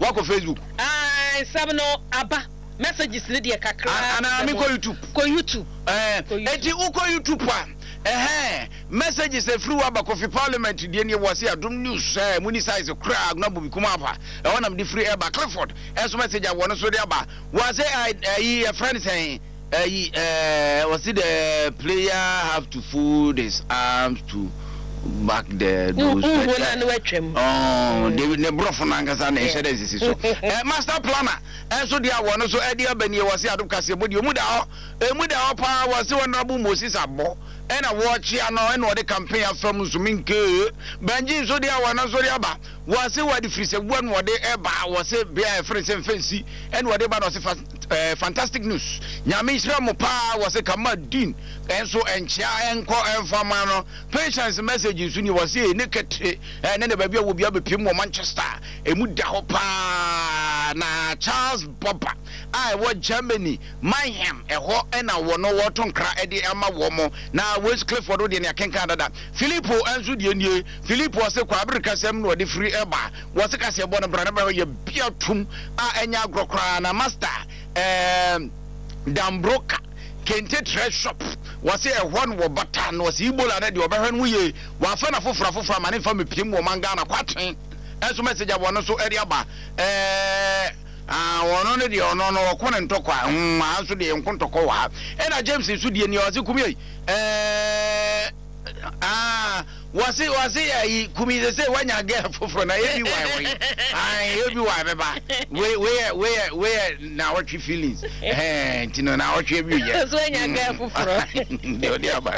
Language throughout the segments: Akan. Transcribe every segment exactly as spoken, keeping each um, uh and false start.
Wako Facebook. Ah, seven no aba. Messages ni dia kakra. Ana mi ko YouTube. Ko YouTube. Eh, eti uko YouTube pa. Eh, messages e free aba Kofi Parliament die ne wase Adom News eh muni size kra na bobi kuma apa. E wona me free eba Clifford. E so message awo no so de aba. Was eh friend saying eh eh was it the player have to fold his arms to back the those oh David ne brofo na ngasa na ehede sisi so eh master planner enso dia wo no so e dia bani wase Adom kase bodi mu da ho e mu da ho pa wase Honorable Moses Abo e na wo chi ano e na wo de campaign afam nsuminke banji so dia wo no so dia ba wase wadi frise bu no wo de e ba wase bia e frise fancy e na wo de ba no se fantastic news nyame hira mo pa wase Kamadin enso enchia enko enfama no patience message su ni wase ne kete e ne ne ba bia wo bia bepim mo Manchester e mu da ho pa na Charles Bobber I wo Germany Mayhem e ho e na wo no wo tonkra e de ama wo mo na West Clifford de ne akenka dada Filippo enso de nie Filippo wase kwa America sem no de free eba wase kase ebo no brana ba ye bia tum a enya agrokra na master um Dambroka Kente Treasure Shop wase e hon wo bata no wase ibola na de obehwe no ye wa fa na fofora fofora mane fa mepiem wo manga na kwaten enso message abo no so eri aba eh ah wono ne de ono no wo kone ntokwa ma so de nkontokwa wa e na James su de ni wase kumi eh ah wase wase ai kumi ze se wanya ga foforo na ye bi wa we ai ye bi wa beba we we we we na what you feelings eh tino na what you bi ye so wanya ga foforo de de aba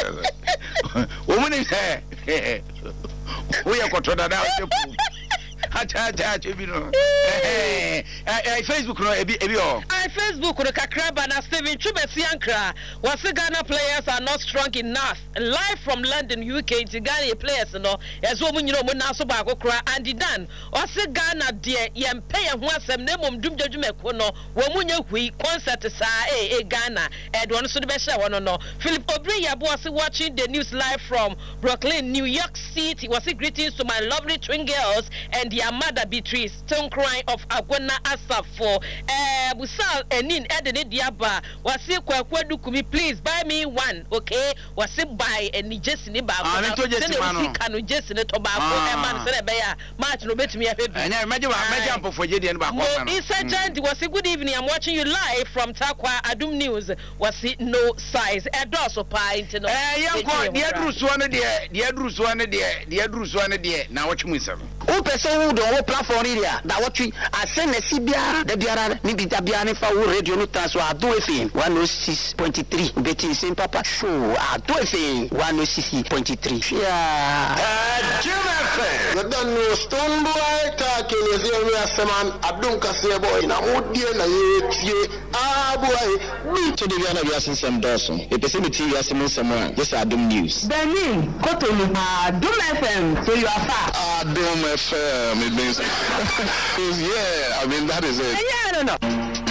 o mu ni eh o ye ko to dada o Acha acha acha bi no eh eh Facebook no ebi ebi o I Facebook no kakraba na Steven Chubesi Ankra was Ghana players are not strong enough live from London U K to Ghana players no ezo mu nyino mu na so ba akokra and Dan was Ghana de yem pay ho asem na mom dum dwedwumeko no wo mu nya hui concert sa eh Ghana edwo no so de be hye wono no Philip Obri Yabo was watching the news live from Brooklyn New York City was greetings to my lovely twin girls and their mother Beatrice stone crying of Agwana Asaf for eh busal enin edene diaba wase kwakwadu kumi please buy me one okay wase buy eni jesini ba ko na se kanu jesini to ba ko e man se be ya match no betumi afedu enya meje wa meje ampofo je de ba ko na no Sergeant wase good evening I'm watching you live from Takwa Adom News wase no size edoso pa intino eh yanko de adruso no de de adruso no de de adruso no de na watch mu nsem o person do wo platform area da watch asen na sibia da biara ni bita bia ni fa wo radio no transfer Ado F M one oh six point three beti sim papa show Ado F M one oh six point three yeah Jim F M you don't know stone boy talking is here aseman Adom kase boy na modie na ye tie ah boy to the biara bia sensem doso e pese mi ti asem nsem a this Adom News Benin Kotonu Adom F M so you are far Adom F M it means yeah I mean that is it yeah I don't know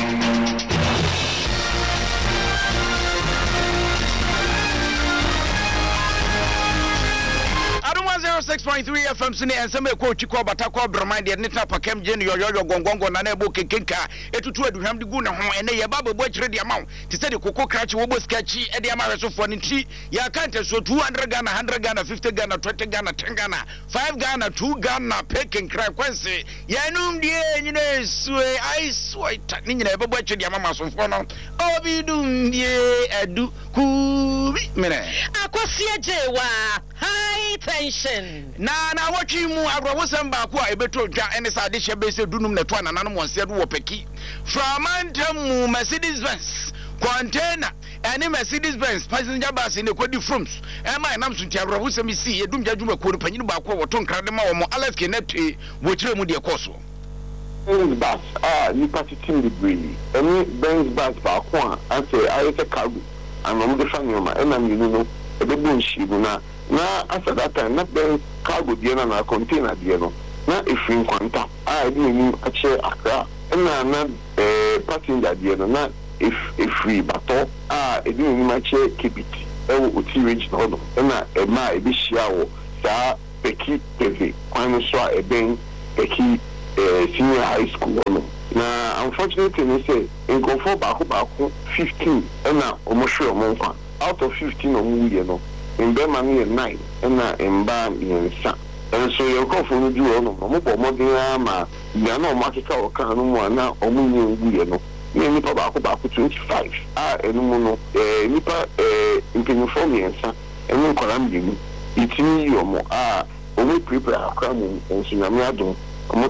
zero six point three F M sini enseme ko chiko batakwa bramind ye nita pakem je yo yo gongongo na na ebo kekenka etutu aduham de gu ne ho ene ye baba bo akire de amaw ti se de kokko krachi wo bo skachi e de amawe so fo ne ti ya kante so two hundred Ghana one hundred Ghana fifty Ghana twenty Ghana ten Ghana five Ghana two Ghana peken kra kwanse ya num die nyine sue ai sue ta ni nyina e baba akire de amama so fo no obi dum die adu ku mene akosia jewa high tension na na watchi mu agrowosem ba ko a ebeto dwa ene sa de hye be se dunum na to anana mo nse do wo peki framantam mu Mercedes Benz container ene Mercedes Benz passenger bus ne kodi frums e mai nam sunti agrowosem si edum jadwuma ko panyin ba ko wo to nkrade ma wo mo Alex Kenete wo kire mu de koso Benz bus ah ni partitin de brili ene Benz bus ba ko a ase ayese cargo anom de fanyoma e na mi no e be bon shibu na na after that time na be cargo die na na container die no na ifin kwanta a di ni ache akra na na eh passenger die no na if ifri bato a di ni ma che kibiti e wo oti range no no na e ma e bi hia wo sa peki tv kwan so a e ben peki senior high school no na unfortunately they say in go for baako baako fifteen na omo hwe omo nkwa out of fifteen omo ye no in be ma me nine na in ba me nsa and so you go for do no omo bo mo dia ma ya na omo akeka o kan no mu na omo nye ngu ye no me nipa baako baako twenty-five ah enu mu no eh nipa eh impinfo me nsa enu nkora mbemu itimi yomo ah omo prepare akra mu enso nyame adom omo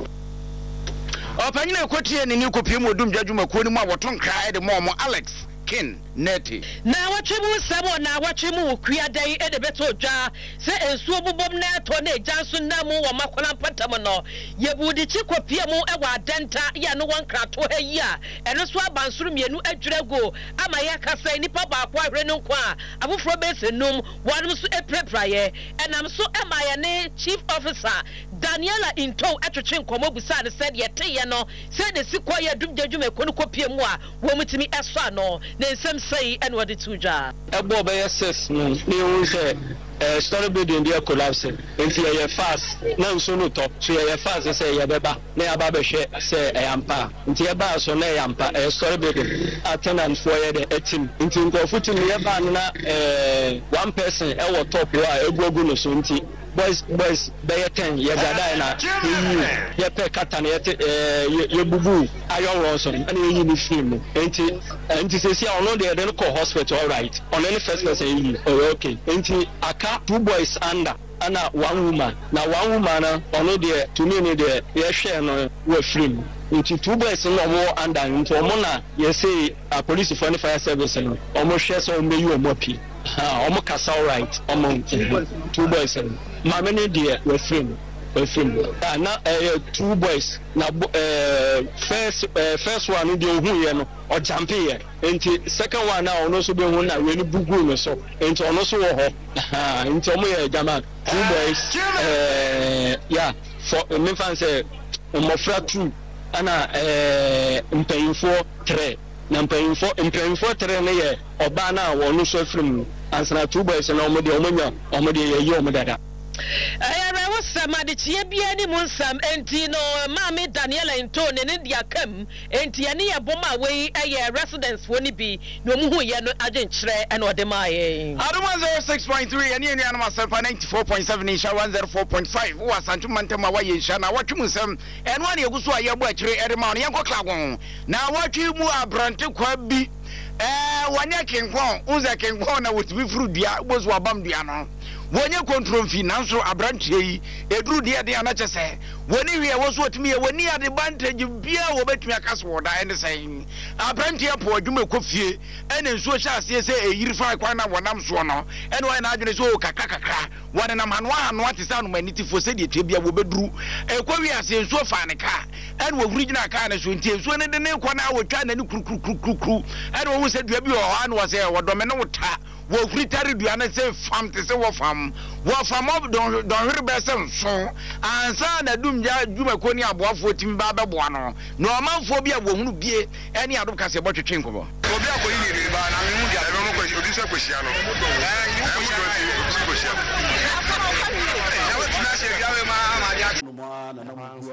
Opanyina ekwotie ne ni kopie mu odum dwadwuma ko ni mu aboto nkra de mo mo Alex Kin Neti na watwemu sabo na watwemu kuadan e de beto dwa se ensuo bobom na to na ejanso na mu wo makola patam no yebudi chi kopie mu e wa denta ya no won krato ha yi a eno so abansoro mienu adwirago ama ya kasa nipa ba akwa hwere no kwa abofro be senum wanum so eprepraye enam so ema ya ne chief officer Daniela Into atwetwe nkomo busa ne said ye teye no se de sikwa ya dum dwadwuma ko no kopie mu a wo mutimi eso no na nsem sei and what it uja ebo be yes no ne hu se eh story building dey collapse enti ye fast na nso no top so ye fast say ye beba na ya ba be hwe say e ampa enti ye ba so na ye ampa eh story building attendant for ye the team enti nkofu team ye ba na eh one person e wo top wa eguogu no so enti boys boys be ten ye gada na yi ye pe kata na ye eh ye bubu ayo ro so na ye yi ni film enti enti se sia ono de den call hospital all right on any first person yi oh okay enti aka two boys under ana one woman na one woman na ono de to me ni de ye share no we film enti two boys no mo under enti omo na ye say a police for the fire service no omo share so me you omo pi ha omo kasa all right omo two boys ma many de we film we film ah na eh two boys na eh first uh, first one de ohun ye no o jump here enti second one na ono so be hu na we ni bugu no so enti ono so wo ho ah enti omo ye jama two boys eh yeah for me fan say omofra two ana eh mpayinfo three na mpayinfo mpayinfo three ne ye oba na wo no so film ansana two boys na omo de omo nya omo de ye ye omo dada ayara wosama de tie bia ni munsam enti no maame Daniela Into ne ne dia kam enti ye ne ye boma we eye residents woni bi no mu hu ye no agenkyere e no de maaye Adoma zero six point three ene ene anama seven ninety-four point seven insha one oh four point five wo asantu mantama wa ye insha na watwe musam eno ane yeguso aye bo akire ere ma no yenko klagon na watwe mu abrante kwa bi eh wanya kenkon unza kenkon na wotibi furu dua bozo abam dua no wonye control fi nanso abrantie yi eduru de de anache se woni wie wo so otimi ye woni ade advantage bia wo betumi akaso woda ene sai abrantie po adwuma kofie ene nsuo sha ase se eyiri fa kwa na wonam so no ene wa na adwene so kakra kakra wone na manwa anu ate sa no maniti fo se de tie bia wo beduru ekwa wi ase nsuo fa ne ka ene wo original ka na so ntie nsuo ne de ne kwa na wo twa na ni kru kru kru kru ene wo se dua bi wo ha na wo se wo do me ne wo ta wo fritari dua na se fam te se wo fam wo fam don don hiri be se nso ansa na dumja djuma ko ni aboafo timi ba beboa no no manfo bia wo hunu bie ene ado ka se botwetwe nkobo obi akoyi ni ba na me hu dia no ko odi se kwehia no eh ni ko kwehia kwehia ya wa tuna se bia we ma ma dia no ma na na mu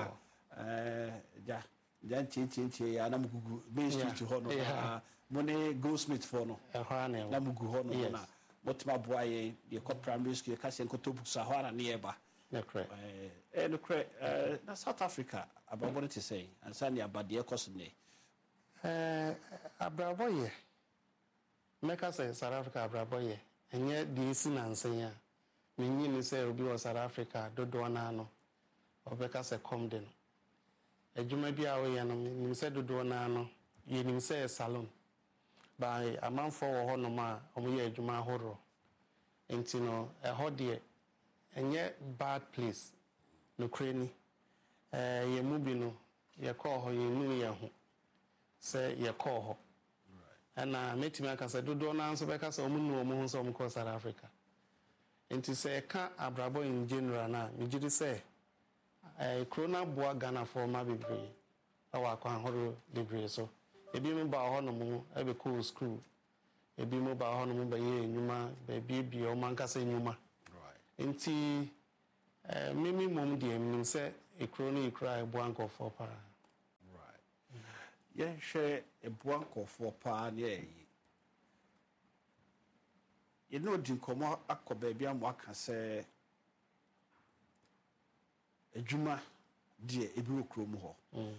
eh ja ja chi chi chi ya na mu gugu be street ho no money Goldsmith for no na mugu ho no na motima boa ye ye ko primary school ka se nkoto bu sa ho ara ne eba na kre eh no kre eh na South Africa ababo to say ansa ne abade cost ne eh abrabo ye meka say South Africa abrabo ye enye di isi na nsen ya menyi ni say obi wo South Africa dodo na no obeka say come de no adwuma bi a wo ye no nim say dodo na no ye nim say salon by a man for honoma omuye adwuma horo enti no e ho de enye bad place no kreni eh ye mubi no ye call ho ye nu ye ho se ye call ho ana metima ka se dodo na nso be ka se omu nu omu nso omu ko South Africa enti se ka abrabo in general na me gidi se eh corona boa Ghana for ma bebre awa kwa horo bebre so ebi mu ba ho no mu ebe cool school ebi mu ba ho no mu ba ye enuma ba bi bi o man kasa enuma right enti eh mimi mom de emin se ekuro no ekura eboa nkofo pa. Right. Yeah, share eboa nkofo pa na yi. You know di komo akọ bia mo aka se adwuma die ebi okuro mu ho. Mm.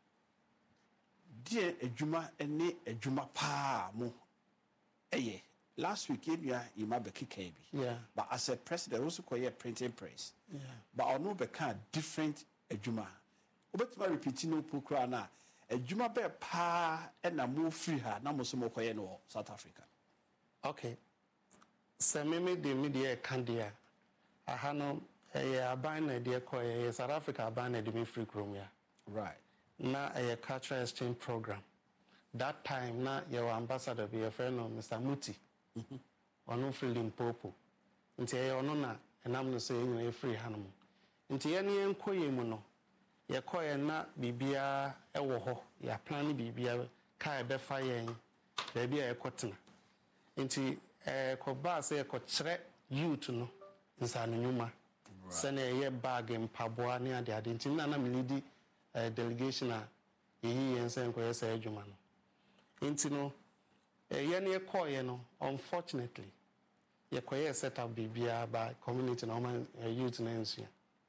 Die adwuma ene adwuma pa mo eye. Last week you ima be kika bi. Yeah. But as a president also call printing press. Yeah. But I know be kind different adwuma. Obetima repeating no pokra na adwuma be pa e na mo free ha na mo so mo koye no South Africa. Okay. Se me me de media kandia. Aha no eh aban na de koye South Africa aban na de me free chrome ya. Right. Na a cultural exchange program. That time na your ambassador be your friend no Mister Muti. Mhm. Ono free Limpopo. Nti e ono na enam no so enyo free hanom. Nti ye ne enkoye mu no. Ye koye na bibia e wo ho. Ya plan bibia ka e be fa yen. Ba bia e kotena. Nti eh ko ba se ko kire youth no nsa no nyuma. Se na ye bag mpaboa ne ade ade nti na na me lead uh, delegation a yehi yensen ko yesa adwuma no. Nti no eh ye ne koye no unfortunately ye koye set up bibia by community no man uh, youth na nsia.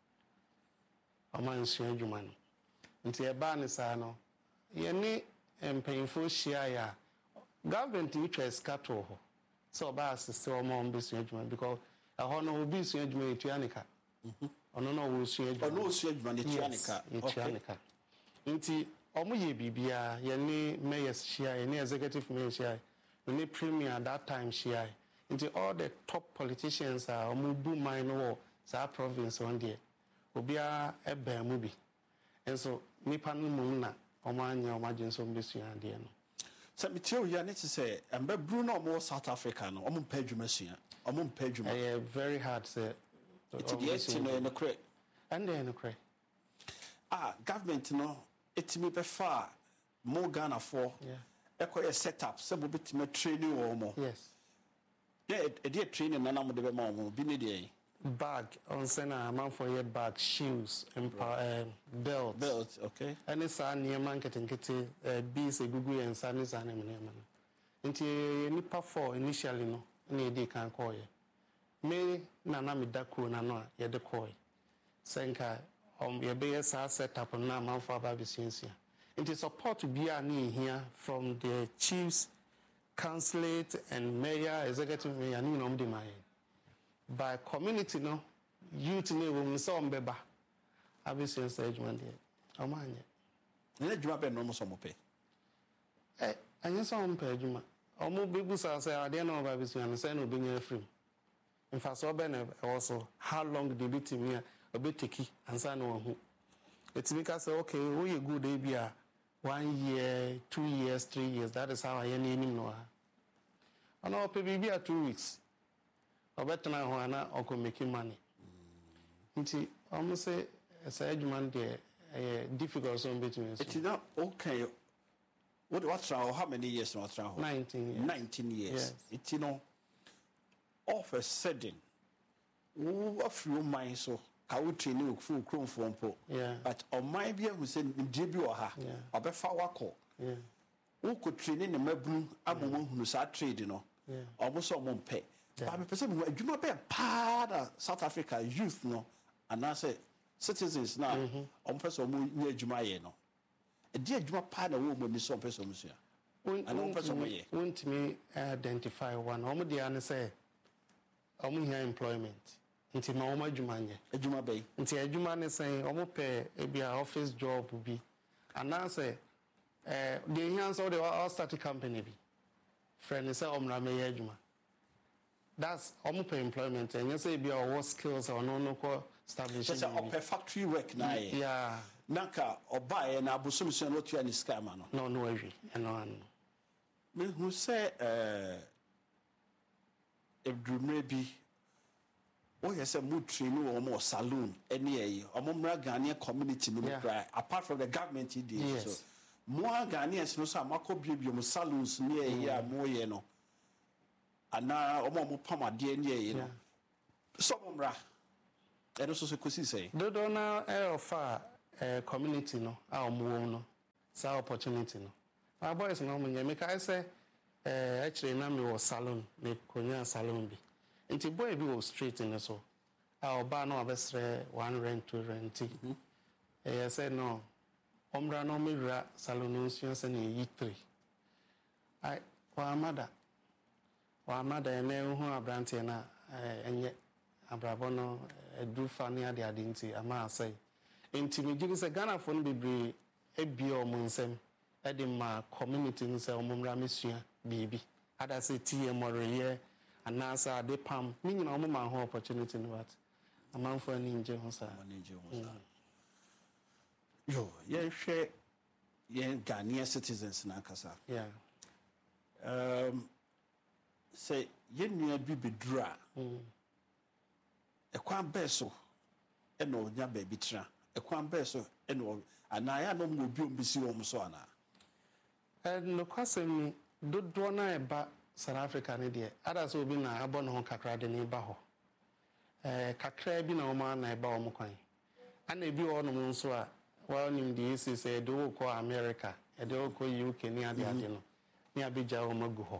Ama nsia adwuma no. Nti e ba ne sa no ye ne empayfo shia ya government which is cut ho. So ba assist o mo mbesu adwuma because aho no obi su adwuma etuanika. Mhm. Ono no wo su adwuma. Ono su adwuma ne tuanika. Etuanika. Nti omo ye bibia ye ne mayors shia ye ne executive mayor shia ye ne premier that time shia. Nti all the top politicians are omo bu mine wo sa province on there. Obia ebe mu bi. Enso nipa no mu na omo anya omo agenso mbesu ade no. So material ya need to say ambe Bruno more South Africa no omo mpa adwuma sua omo mpa adwuma eh very hard say it is no no cre and then no cre ah government no etimi be far more Ghana for yeah ekoye setup se bo betime training wo mo yes yeah e dey training na na mo de be ma mo bi ne dey bag on sena man for your bag shoes and uh, belt belt okay and it's a near market and get uh, bees a gugu and sanis and name nti nipa for initially no na dey kan call ye me na na me dako na no ye de call senka um ye be sa set up na man for ba bisinsia nti support be ani here from the chiefs consulate and mayor executive mayor ni no mde mai by community no youth ne wo so mbeba abisin segment there amanye ne adwuma be no mo so mo pe eh anya so mo pe adwuma omo bebu sa say ade na oba bisin an say no benya free in fact so be na also how long did it me obeteki ansa no ho etimi ka say okay we you good e bia one year two years three years that is how I any no ha ana pe bibia two weeks obetana ho ana oko making money nti omo say say adwuma de eh difficult so between it is not okay what what's how many years no what's nineteen years nineteen years yes. It you know of a sudden wo afiu mind so ka wo training wo fu krom fo mpo yeah but on my bia who say ndie bi o ha obefa wako yeah wo ko training ne mabunu amomo hunu sa trade no yeah omo so omo mpe but me person adwuma be pa da South Africa youth no and I say citizens now omo person omo nya adwuma ye no e di adwuma pa na wo mo ni so person so ya and omo person mo ye want me identify one omo dia ne say omo here employment nti ma omo adwuma nye adwuma be nti adwuma ne say omo pe e bia office job bi and I say eh the hands of the all start company bi friend say omo na me adwuma that's omo pe employment and you say be our skills or no no ko establish just a factory work na yeah naka obaye na abosom so no tua ni scam no no no awi eno ano me who say eh edumre bi o yes a mood train no omo saloon ene ayi omo mra Ghanaian community no cry apart from the government it is so more Ghanaians no so amako biebie mo saloons ne ayi a mo ye no ana omo mo pamade ne ayi no so mo mra ɛno nso so kɔsi sɛ dodo na ɛɔfa a community no a ɔmo no saa opportunity no our boys no mo nyame ka sɛ eh actually na me wɔ salon me konya salon bi nti boy bi wɔ street no so a ɔba na ɔbɛsrɛ one rent two rent eh sɛ no ɔmra no me wura salon no nso sɛ na yi three ai wa amada wa amada ene hu abrante na enye abrabo no edu fa ne ade ade nti ama asai nti me gigi sɛ Ghana fo no bebre ebia ɔmo nsɛm ɛde ma community nsɛ ɔmo mra mesua bibi ada sɛ tie mɔreyɛ anasa ade pam me nyina ɔmo ma ho opportunity no but amanfo ani nje ho sa ani nje ho sa yo ye hwɛ ye Ghanaian citizens na kasa yeah um say ye nua bi bedura ekwan beso e no nya ba bi tra ekwan beso e no anaya no mo bi ombisi wo so ana eh no kwasem dodo na eba South Africa ne de ada so obi na abo no kakra de ne ba ho eh kakra bi na o ma na eba o mo kwan ana bi o no mo nso a wa nim de isi say do ko America e de ko U K ni ade ade no ni abegya o magu ho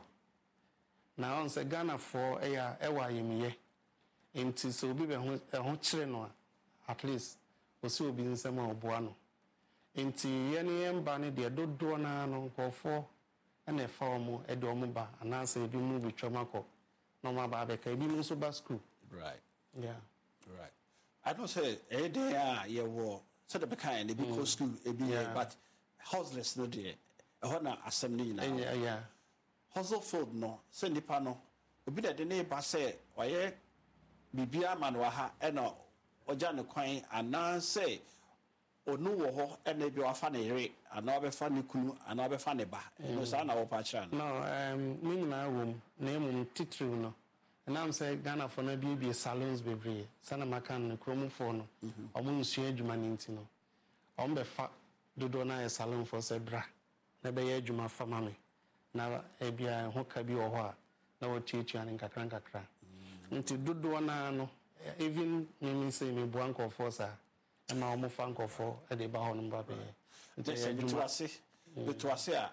na on say Ghana for eya ewa yemiye enti so obi be ho ho kire no at least o so obi nsem a oboa no enti ye ne yemba ne de dodo na no nkofo na e fa omo e de omo ba anansa ebi mu bi twomako no ma ba be ka ebi mu so ba school right yeah right I don't say e dey a ye wo so the kind e bi ko school e bi but houseless no dey e ho na asem ni na yeah yeah hustle food no se nipa no obi da de ne ba se oye bibia ma no ha e no oja ne kwan ananse onu wo ho e na bi wa fa ne yere ana obefa ne kunu ana obefa ne ba no sa na wo pa kira no um me nyina wom na emum titru no na am say Ghana for na bi bi salons bebre sana makan ne krom for no omo nsu adwuma ne nti no om be fa dodo na e salon for se bra na be ye adwuma fa ma me na e bia ho ka bi wo ho a na wo tietia ne kakra kakra nti dodo na no even me say me buanko for sa na omo fa nkofo e de ba ho no ba be nti se bitwase bitwase a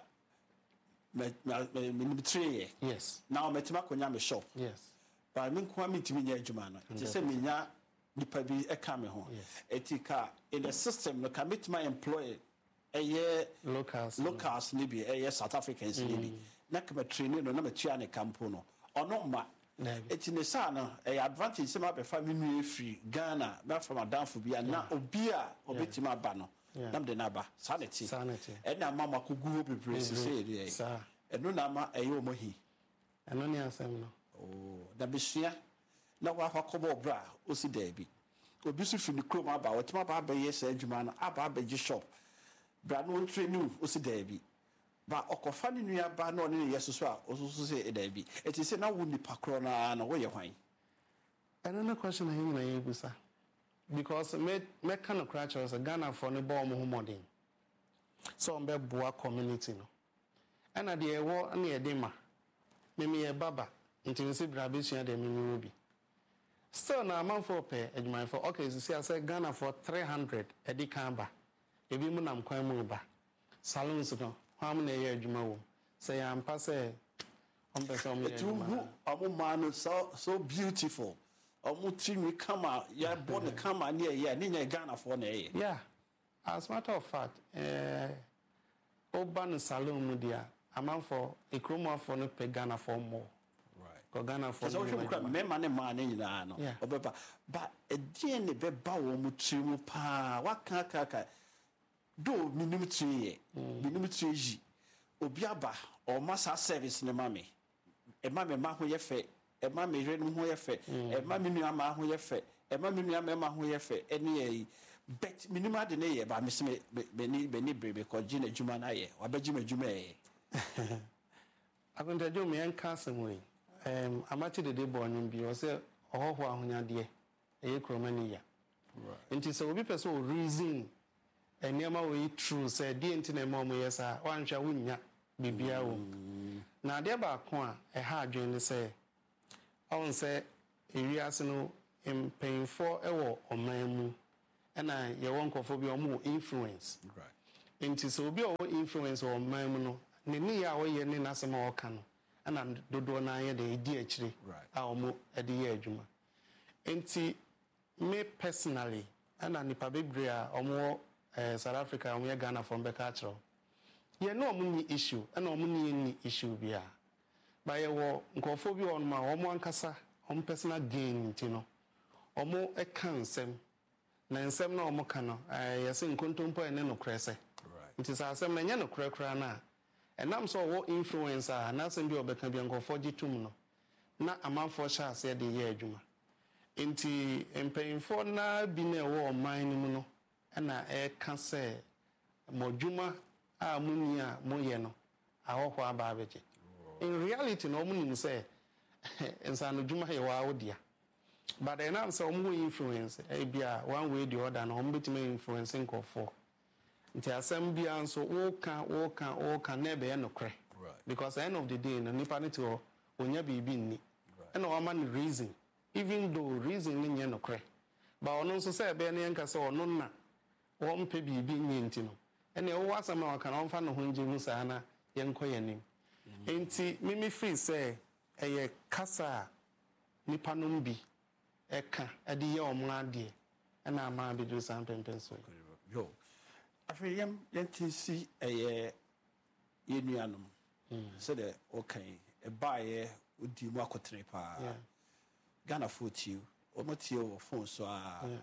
me me me three yes now metima konya me shop yes ba me nko amitimi nya adwuma no nti se me nya nipa bi e ka me ho etika in the system no ka metima employ eye locals locals ni bi eye South Africans ni bi na ka me train no na me tua ne campo no ono ma eti ne sa no eye advantage se ma be fa me nu free Ghana ba from adamfo bi na obi a obetima aba no nam de na ba sanity sanity e na mama kogu bebre se se dey sa eno na ma eye omohi eno ni asem no oh da besua na wa kwakobo bra osi da bi obi su fini krom aba wetima ba ba yes adwuma no aba ba gi shop bra no training osi da bi ba okofa ni nua ba na oni yes so a osusu se da bi eti se na wo ni pakro na na wo ye hwan eno na question na yin na yebusa because me me kind of crash was Ghana for ne ball mo modern so on be boa community no ana de ewo na ye de ma me me ye baba nti we se bra be sua de me me obi still na man for pay adwuma for okay so see I say Ghana for three hundred e di kan ba ebi mu nam kwan mu ba salons no ham na ye adwuma wo say am pa say on be so me adwuma amu man so so beautiful omu timi kama ya born kama ne ya ne nya Ghana for na ye yeah as matter of fact eh oban salon mu dia amanfo ekromo afo no pe Ghana for more right ko Ghana for so we kra me man man ne nyina no obeba ba edie ne be ba wo mu timi pa waka kaka do minimum three minimum three ji obi aba o masa service ne mame e mame ma ho ye fe e ma me hwe no ho ye fe e ma me nua ma ho ye fe e ma me nua ma ma ho ye fe ene ye bet minimum de ne ye ba me se me ni be ni brebe ko gina djuma na ye wa ba gina djuma ye akonta jo me en kasem we em amachi de de bo nyim bi o se ohoho ahonya de e ye kromani ya right nti se obi pese o reason eniama we true say de nti na ma mo yesa wanhwa wunya bibia wo na de ba ko a e ha adwen ne say on say ewiase no mpanyinfoɔ ɛwɔ ɔman mu ɛna yɛwɔ nkɔfo bi ɔmo influence right nti so obi ɔwɔ influence wɔ ɔman mu no ne ne yɛ a ɔyɛ ne n'asɛm a ɔka no ɛna dodoɔ naa yɛ de edi akyire a ɔmo ɛde yɛ adwuma nti me personally ɛna nipa bebree a ɔmo wɔ ɛɛ South Africa ɔmo yɛ Ghana fɔ mbɛka akyerɛw yɛ no ɔmo ni issue ɛna ɔmo ni ni issue bia ba yɛ wɔ nkɔfo bi wɔ ɔmo a ɔmo ankasa ɔmo personal gain nti no ɔmo ɛka nsɛm na nsɛm na ɔmo ka no ɛɛ yɛsɛ nkontompo ɛne no korɛ sɛ nti sɛ asɛm na nyɛ no korɛ korɛ na ɛnam sɛ ɔwɔ influence a n'asɛm bi ɔbɛka bi nkɔfo gye tum no na amanfoɔ hyɛ aseɛ de yɛ adwuma nti mpanyinfoɔ na bi na ɛwɔ ɔman no mu no ɛna ɛka sɛ mo adwuma a mo ni a mo yɛ no ahɔhɔ aba abɛgye in reality na ɔmo nim sɛ nsano adwuma yɛ wɔ awodia but ɛnam sɛ ɔmo wɔ influence ɛbi a one way the other na ɔmo betumi influence nkɔfo nti asɛm bia nso woka woka woka na ɛbɛyɛ nokorɛ because at the end of the day no nipa ne te hɔ onya biribi nni ɛna ɔma no reason even though reason ne nyɛ nokorɛ but ɔno nso sɛ ɛbɛyɛ ne yɛnka sɛ ɔno na wɔmpɛ biribi nyɛ nti no ɛna ɛwɔ asɛm a wɔka na ɔmfa ne ho ngye hu saa na yɛnkɔ yɛ nim nti mimi firi sɛ ɛyɛ kasa a nipa nom bi ɛka ɛde yɛ ɔmo adeɛ ɛna ama abɛduru saa mpɛmpɛn so yo afei yɛm yɛnti si ɛyɛ yɛnuanom sɛdeɛ ɔkan ɛbaayɛ odi mu akɔtene paa Ghana foɔ tie ɔmo tie wɔ phone so a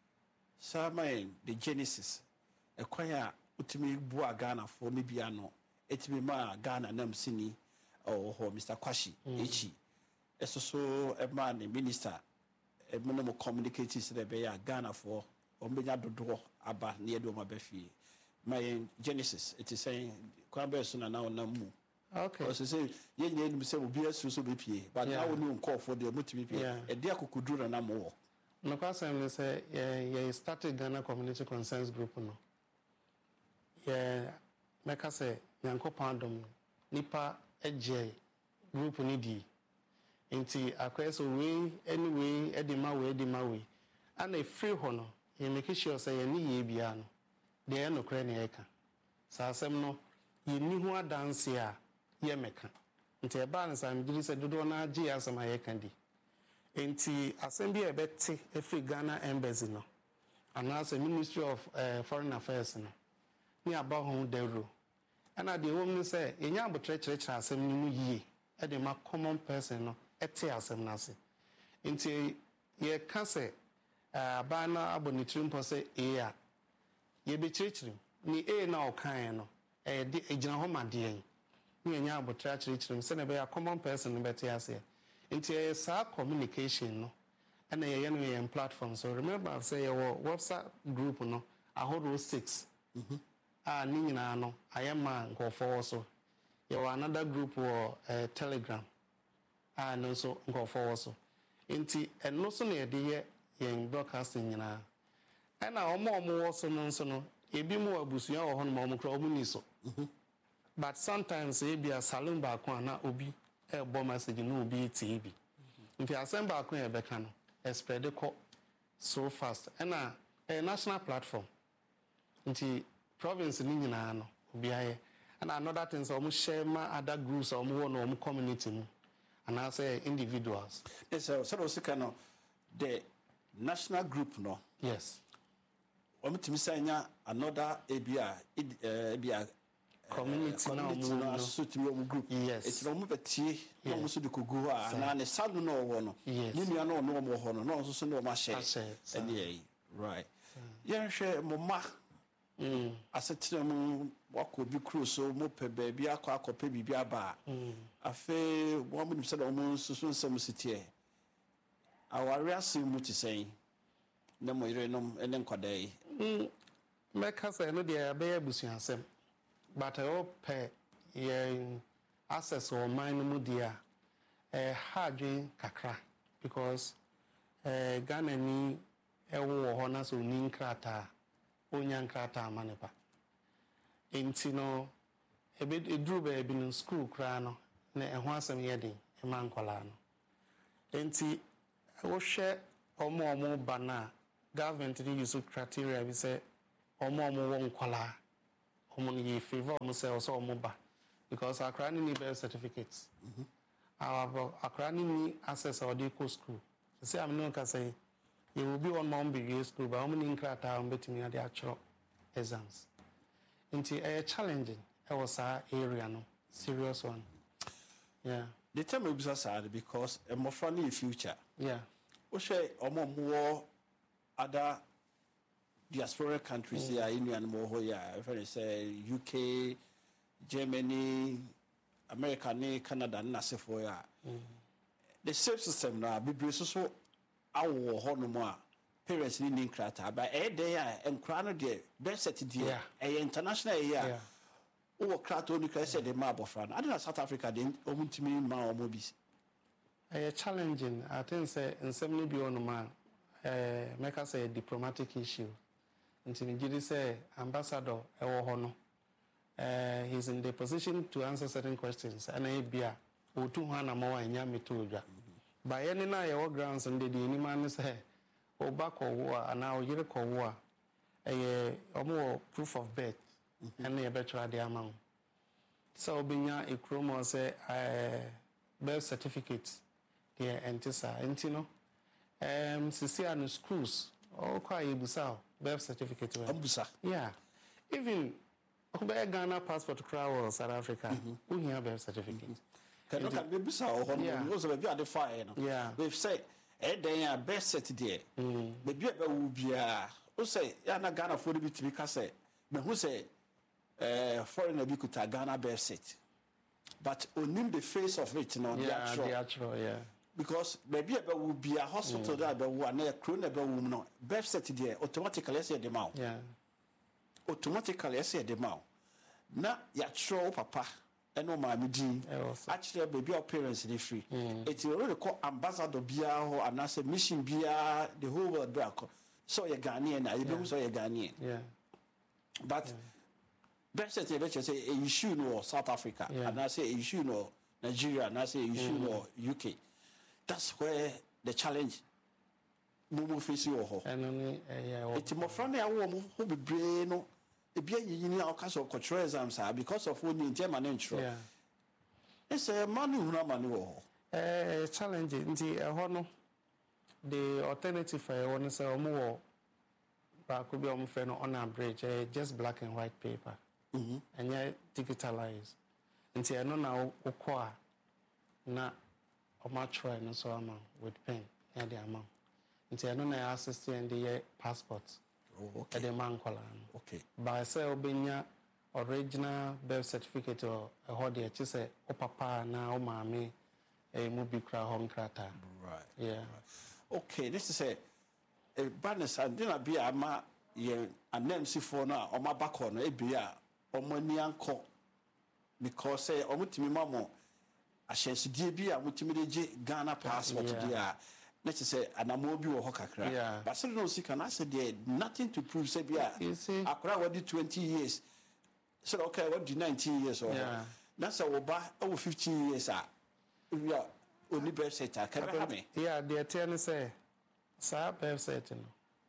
saa man the genesis ɛkwan a wotumi bua Ghana foɔ ne bia no ɛtumi ma Ghana nam sini ɔwɔ hɔ Mister Kwashi echi ɛso so ɛma ne minister ɛmo no mo communicate sɛ ɛbɛyɛ a Ghana foɔ ɔmo bɛnya dodoɔ aba ne yɛde ɔmo abɛfie my genesis it is saying kwan bɛɛ so na na ɔnam mu okay ɔsɛ sɛ yɛn nyinaa nim sɛ obi asu so bɛpie but na wo ne nkɔɔfoɔ deɛ ɔmotumi pie ɛde akokoduru na nam wɔ no kwasɛm ne sɛ yɛ yɛ started Ghana Community Concerns Group no yɛ mɛka sɛ Nyankopɔn adom no nipa agye group ne di nti akɔyɛ sɛ wei ɛne wei ɛde ma wei ɛde ma wei ana ɛfiri hɔ no yɛ make sure sɛ yɛ ne yɛ bia no deɛ ɛyɛ nokorɛ ne yɛka saa asɛm no yɛnni ho adanse a yɛ mɛka nti ɛbaa no saa megyere sɛ dodoɔ no agye yɛ asɛm a yɛka di nti asɛm bi a ɛbɛte ɛfiri Ghana Embassy no anaasɛ Ministry of uh, Foreign Affairs no ne aba ho dawuro ɛna deɛ ɛwɔ mu no sɛ yɛnya abotrɛkyerɛkyerɛ asɛm no mu yie ɛde ma common person no ɛte asɛm no ase nti yɛka sɛ abaa no abɔ ne tirim mpɔ sɛ ee a yɛbɛkyerɛkyerɛ ne ee na ɔkaeɛ no ɛyɛ de ɛgyina hɔ ma deɛ ne yɛnya abotrɛ akyerɛkyerɛ mu sɛne ɛbɛyɛ common person no bɛte aseɛ nti ɛyɛ saa communication no ɛna yɛyɛ no yɛn platform so remember sɛ yɛwɔ WhatsApp group no ahodoɔ six a ne nyinaa no ayɛ ma nkɔɔfoɔ wɔ so yɛwɔ another group wɔ uh, Telegram a no nso nkɔɔfoɔ wɔ so nti ɛno so na yɛde yɛ yɛn broadcasting nyinaa ɛna ɔmo ɔmo wɔ so no nso no ebi mu abusua wɔ hɔ no ma ɔmo kora ɔmo ni so but sometimes ebi a salon baako a na obi ɛbɔ message na obi tie bi nti asɛm baako yɛ bɛka no spread kɔ so fast ɛna ɛyɛ national platform nti province ni nyinaa no obi ayɛ ɛna another thing sɛ ɔmo share ma other groups a ɔmo wɔ no ɔmo community mu anaasɛ individuals ɛsɛ sɛ ɔsɛ ka no the national group no yes ɔmo timi sɛ nya another abia abia community na ɔmo no so timi ɔmo group yes ɛsɛ ɔmo bɛtie na ɔmo so de kogu hɔ a na ne salo no ɔwɔ no ne nua no ɔno ɔmo hɔ no na ɔno so ne ɔmo ahyɛ ɛne ɛyi right yɛnhwɛ mo ma mm asetena mu wakɔ bi kuro so mo pɛ baabi akɔ akɔpɛ biribi aba afei wɔn mo nim sɛ ɔmo nso so nsɛm sitie aware asɛm mu te sɛn na mo yere nom ɛne nkɔda yi mm mɛka sɛ no deɛ ɛbɛyɛ abusuasɛm but ɛwɔ pɛ yɛn access ɔman no mu deɛ a ɛha adwen kakra because ɛɛ Ghana ni ɛwɔ wɔ hɔ na so ni nkrataa onya nkrataa ma ne ba enti no ebe eduru baabi no school kraa no na ɛho asɛm yɛ den ɛma nkɔlaa no enti wohwɛ omo omo bana government dey use criteria we say omo omo won kwala omo ni favor omo say also omo ba because Accra need birth certificates. Mm-hmm. Our Accra need access or the school. Say I'm not can say you will be one mom be school, but how many crata on betting at the actual exams. Into a challenging, I was our area no serious one. Yeah. The time will be sad because a more funny future. Yeah. We say more other diaspora countries here in and more here. If I say U K, Germany, America, Canada, and for ya. The same system now be so our honor parents needing crata, but a day and crown de best set dear a international year. Oh, crat only said the marble front. I don't know South Africa didn't own to me my mobies. A challenging, I think, say, and seventy beyond man, uh, make us a diplomatic issue. Until you say, Ambassador, our honor. Uh, he's in the position to answer certain questions, and I be a two hundred more in Yamituja. By any night, our grounds and the any man say, or back or war, and now you recall war, a more proof of birth, and a better the amount. So, being a chromo say, uh, birth certificates, dear Antissa, Antino, um, Sicilian schools, all quite Busau, birth certificate. Yeah, even. By Ghana passport crowd South Africa, we have birth certificate. Can look at the Bissau, who was a bit fire. Yeah, they've said, eh, they are best set there. Maybe a will be a who say, Yana Ghana for the bit because but who say, eh, foreigner Bikuta Ghana best set. But only the face of it, no, the actual, the actual, yeah. Because maybe there will be a hospital that there will be a crony woman, best set there, automatically say the mouth. Yeah. Automatically, I say the mouth. Na ya show papa, and no mammy Jean. Actually, baby, our parents are free. It's already called ambassador Bia or another mission Bia, the whole world back. So you're Ghanaian, I don't say you're Ghanaian. Yeah. But best say a issue no South Africa, and I say a issue no Nigeria, and I say a issue no U K. That's where the challenge. Mumu face you ho. It's more friendly. I want who be brain no. If you you know because of cultural exams are because of only in German intro. Yeah. It's a money who no money wo. Eh challenge nti e ho no. The alternative for one say omo ba ko bi omo fe no on average eh, just black and white paper. Mhm. And yet digitalized. Nti e no na ukọ a na omo try no so ama with pen ya the amount. Nti I don't know assistant the passport. Oh, okay. The man okay. But I say obenya original birth certificate or a hodi che say o papa na o mama e mu bi kra home krata. Right. Yeah. Right. Okay, this is a a badness and then be ama ye anensi for na o ma back on e bia o mani anko because say o mutimi mamo ahyensidie bi a mutimi de ge Ghana passport dia. Let's say an amobi or hokakra. Yeah. But so no see can I say there nothing to prove say yeah. You see Accra what did twenty years. So okay, what did nineteen years or yeah. That's a oba over fifteen years ah. We are only birth set can have me. Yeah, the ten say sa birth set no.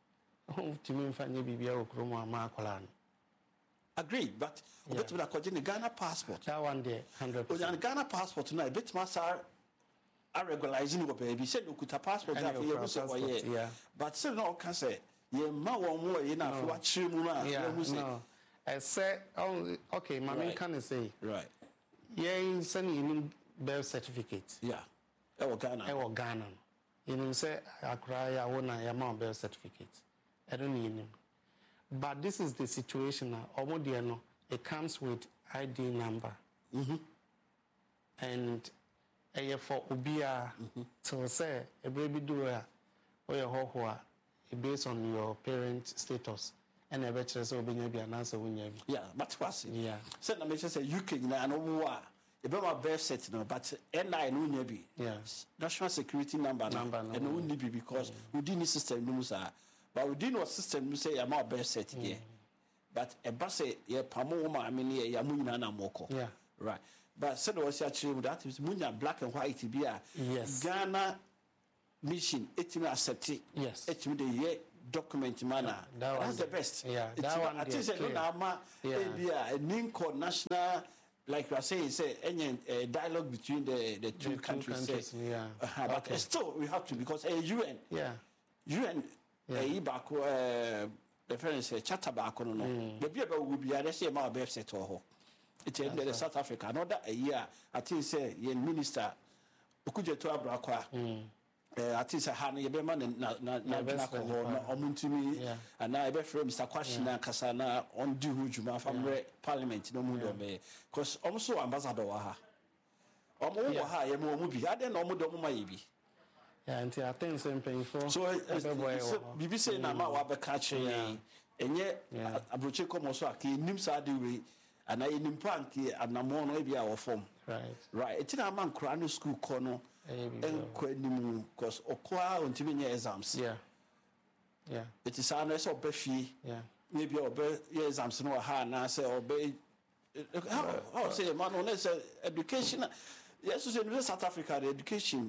Oh to me fanya bibia okromo amakola no. Agreed, but yeah. But we are calling the Ghana passport. That one there one hundred percent. The Ghana passport now bit massa are regularizing what baby said look at a passport that you say yeah. But still no can say ye ma one more in a what chimuna. Yeah, no. I say oh okay, my main can say right. Yeah, sending birth certificate. Yeah. Ewo Ghana. Ewo Ghana. You know say Accra ya wona ya ma birth certificate. I don't need him. But this is the situation now. Omo no, it comes with I D number. Mhm. And a for ubia to say a baby do a or your ho based on your parent status and a better so being able an answer when you yeah, but what's it? Yeah. Send a message say you can and no a better birth set no, but N I no be yes. National security number number and no need be because within the system no sir. But within our system you say I'm not birth set here. But a bus ye pamo ma I mean ye yamuna na moko. Yeah. Right. But said was actually that is munya black and white be a yes. Ghana mission etimi accept. Yes. Etimi the year document manner. That That's the best. Yeah. That one. I think say no na ama a Ninko national, like you are saying, say any uh, dialogue between the the two the countries. Two countries say, yeah. Uh, but okay. still we have to because a uh, U N. Yeah. U N. Yeah. Uh, back uh, the friends say charter back no no. The people will be there say my birth set or it's in the South Africa. Another a year. I think say ye minister. Okuje to abrakwa. Eh ati say ha no ye be ma na na na na ko no omuntumi ana e be frame Mister Kwashina kasa na on di hujuma famre parliament no mu do be because omso ambassador wa ha. Omo wo ha ye mo mu bi ade na omo do mo ma ye bi. Yeah, and I think same thing for so B B C na ma wa be ka che enye abroche komo so aka nim sa de we ana enim pank anamo no e bia wo form. Right. Right. It's not a man crying school corner. And quite because Okoa on Timmy exams. Yeah. Yeah. It is an S or Befi. Yeah. Maybe obey exams no hand answer obey. How say man on education? Yes, in South Africa, the education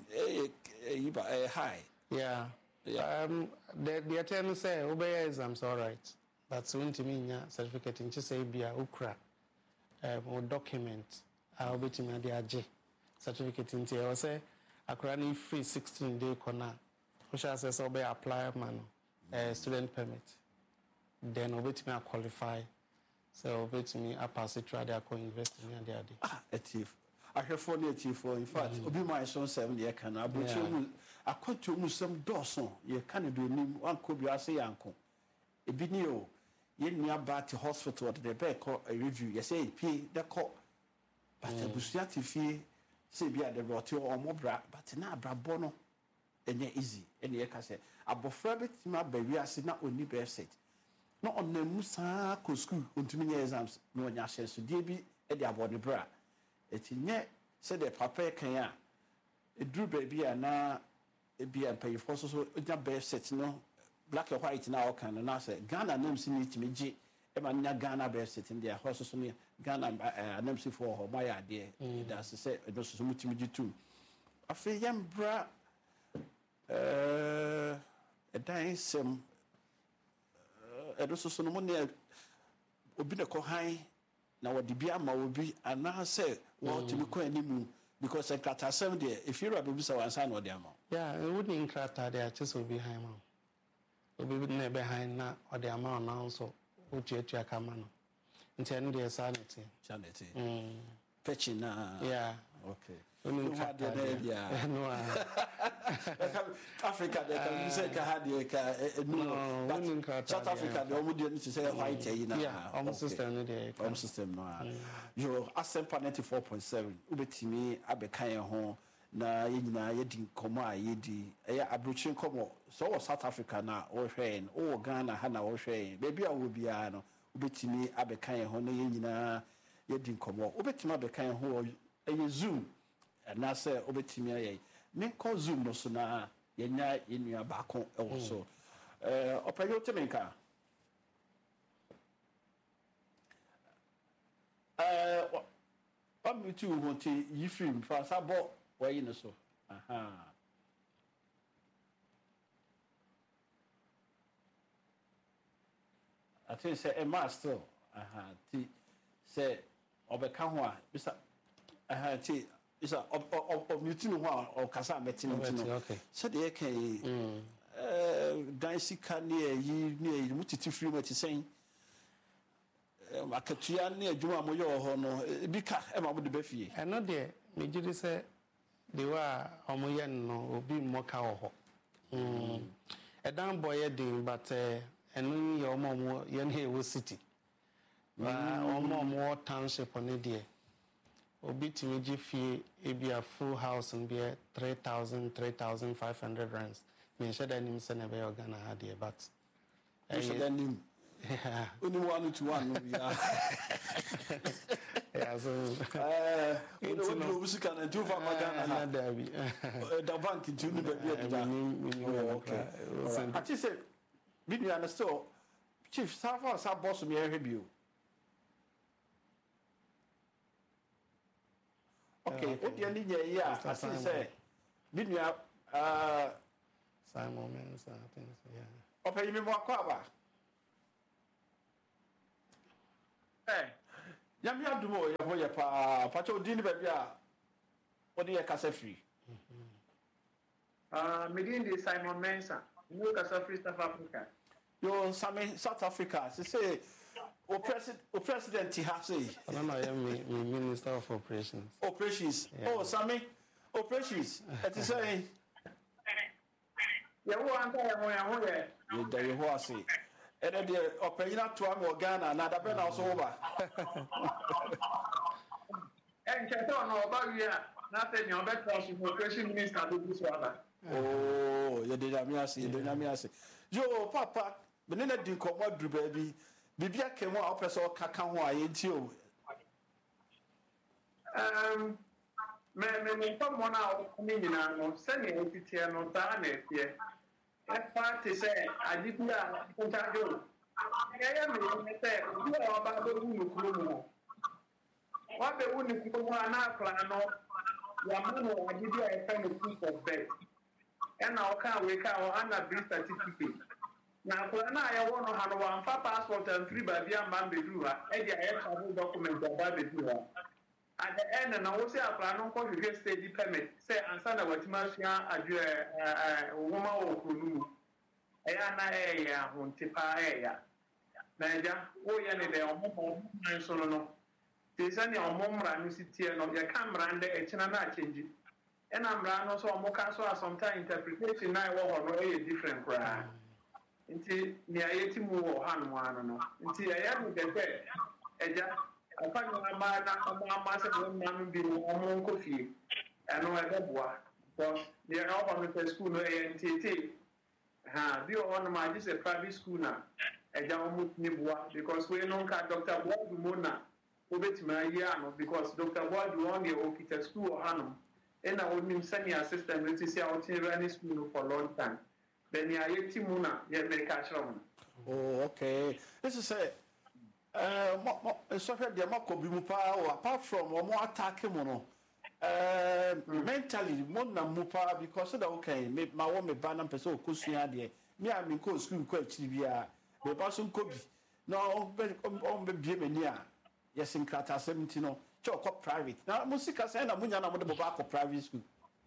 a high. Yeah. Yeah. Um, the the attendant say obey exams all right, but soon to me certificate in just say be a ukra um or document. I will be to me the A J certificate in here. I say I free sixteen day corner. Which I say so be apply man uh, student permit. Then I'll be to me qualify. So I'll be to me I pass it try they go invest in me and the day. Ah, a thief. I have four native for in fact. Obi my son seven year can I brought you I quite to some Dawson. You can't do him one could be I say uncle. A binio ye near back to hospital at the back a review. You say P the call. But the Busiati fee say be at the rotel or more bra, but now brabono and ye easy. And ye can say, Abo Frabit, my baby, I said not only birth set. Not on the Musa co school unto many exams, no yashes to debi at the abode bra. It in yet said the papa can a drew baby and now a be and pay for so a birth set no black or white now can and I said Ghana names in it to me. Emanya Ghana birth set in their horses on Ghana an M C for my idea. That's to say, it was so much too. I feel young bra a dying some a also so money Obinako high now what the Biama will be and now say, well, to me, anymore because I got a seven day if you're a baby, so I sign or the amount. Yeah, it wouldn't crack there, just will be high mount. Will be behind now or the amount now so. Uche tu akamano. Intend the sanity. Sanity. Mm. Fetching na. Yeah. Okay. No had the yeah. No. Africa they can say ka had ka no. South Africa they almost need to say white na. Yeah. Almost system there. Almost system no. Yo Asempa ninety-four point seven. Ubetimi abeka ye ho na ye nyina ye di komo a ye di e abrochi komo so wo South Africa na wo hwen wo Ghana ha na wo hwen baby a wo bia no ubetimi abeka ye ho na ye nyina ye di komo ubetimi abeka ye ho e Zoom na say ubetimi aye me ko Zoom no so na ye nya ye nua ba ko e wo so eh opanyo temenka eh o mi tu wo ti yi film fa sabo why you know so? Aha. I think say a master. Aha. Ti say obeka ho a bisa aha ti bisa ob ob meeting ho a o kasa meeting no. Okay. So dey can eh dance kan ne yi ne mutiti free mati sen akatua ne adwuma mo yo ho no bi ka e ma mo de ba fie. I know there me gidi say they were omoyen no obi moka ho mm e dan boy din but eh enu ye omo ye na e city wa omo mo township on there obi timi gi fie e be a full house and be three thousand three thousand five hundred rands me sure that nim se na be Ghana ha there but e sure that nim yeah only one to one no yeah yeah so eh we no we can and do for Ghana the bank into the baby okay I just say we you understand chief safa sa boss me review okay what you need here I see say we you uh Simon Mensah, I think so, yeah. Opa yimi mo akwa eh yami adumo ye ho ye pa pa cho din ba bia odi ye kasa free ah medin de Simon Mensah no kasa free South Africa yo Sami South Africa se say o president o president ha say no no I am me minister of operations operations yeah. Oh Sami operations et say ye wo anta ye ho ye ho ye ye da ye ho ase ene de opanyina to am Ghana na da be na so ba en cheto no ba wi a na se ni obeto so operation minister do so aba oh ye de na ase ye de na ase yo papa me na di nkomo duru ba bi bibia kemu a opese o kaka ho a ye nti o um me me me fa mo na o ni nyina no se ni etitie no ta na efie e party say adibia kontajo ya ya me me say bi o ba do wu nukuru mu wa be wu nukuru mu ana akla no ya mo no adibia e fa no proof of birth e na o ka we ka o ana birth certificate na akla na ya wo no ha no wa fa passport and free ba bia mba bedu ha e dia e travel document ba bedu ha at the end na wo say akla no ko hwe stage permit say ansa na watima sua adwe eh woma wo kronu eya na eya hontipa eya na ja wo ye ne de omo na so no te se ne omo mra no sitie no ye camera nde e china na change e na mra no so omo ka so sometimes interpretation na wo ho no e different kra nti ne ayeti mu wo hanu anu no nti eya no de pe eja afanye ama na ama se no na bi omo nko fie eno e de boa because they are all on the school no e nti ha bi o no ma just a private school na e ja omo ni boa because we no ka Doctor Boadu Mona obetima ya no because Doctor Boadu on the officer school o hanu e na onim senior assistant no ti say out in running school for long time then ya yeti Mona ye make a show. Oh okay, this is a uh mo mo so fe de makobi mu pa apart from omo attack mu no uh mm. mentally mo na mu pa because that okay me ma wo me ba na pese okosua de me am ko school ko achiri bia me ba so nkobi no on be bie mani a yes in krata seventy no che ko private na musika sai na munya na mo de ba ko private school